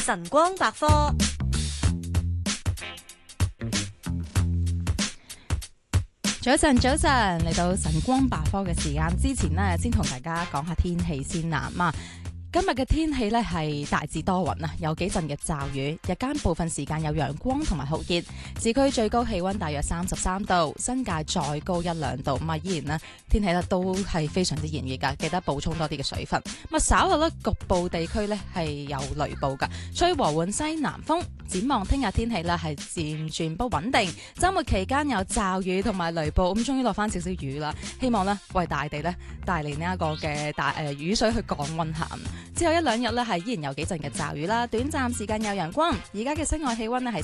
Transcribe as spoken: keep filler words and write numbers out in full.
晨光百科。 早晨，早晨，嚟到晨光百科嘅時間之前呢，先同大家講下天氣先啦。嘛，今日嘅天氣呢係大致多雲啊，有幾陣嘅驟雨，日間部分時間有陽光同埋酷熱，市區最高氣溫大約三十三度，新界再高一兩度。咁啊，依然呢天氣呢都係非常之炎熱噶，記得補充多啲嘅水分。咁啊，稍後呢局部地區呢係有雷暴噶，吹和緩西南風。展望聽日天氣咧係漸轉不穩定，週末期間有驟雨同埋雷暴，咁終於落翻少少雨啦。希望咧為大地咧帶嚟呢一個嘅大誒、呃、雨水去降溫下。之後一兩日咧係依然有幾陣嘅驟雨啦，短暫時間有陽光。而家嘅室外氣溫咧係